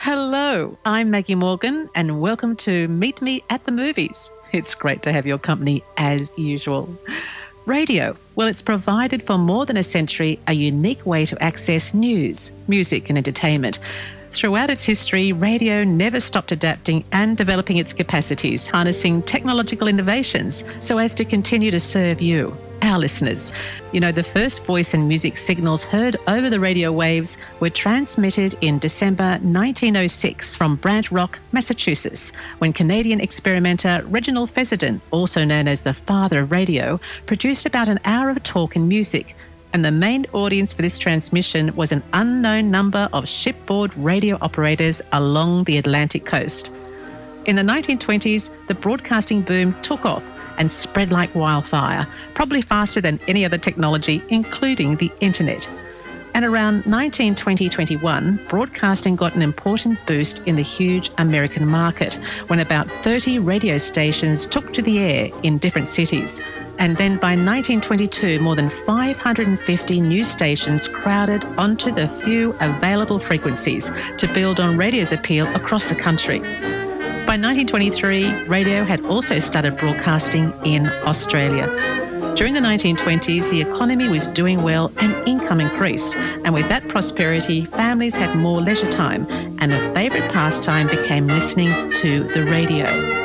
Hello, I'm Maggie Morgan and welcome to Meet Me at the Movies. It's great to have your company as usual. Radio, well, it's provided for more than a century a unique way to access news, music and entertainment. Throughout its history, radio never stopped adapting and developing its capacities, harnessing technological innovations so as to continue to serve you, our listeners. You know, the first voice and music signals heard over the radio waves were transmitted in December 1906 from Brant Rock, Massachusetts, when Canadian experimenter Reginald Fessenden, also known as the father of radio, produced about an hour of talk and music. And the main audience for this transmission was an unknown number of shipboard radio operators along the Atlantic coast. In the 1920s, the broadcasting boom took off and spread like wildfire, probably faster than any other technology, including the internet. And around 1920-21, broadcasting got an important boost in the huge American market when about 30 radio stations took to the air in different cities. And then by 1922, more than 550 news stations crowded onto the few available frequencies to build on radio's appeal across the country. By 1923, radio had also started broadcasting in Australia. During the 1920s, the economy was doing well and income increased. And with that prosperity, families had more leisure time, and a favourite pastime became listening to the radio.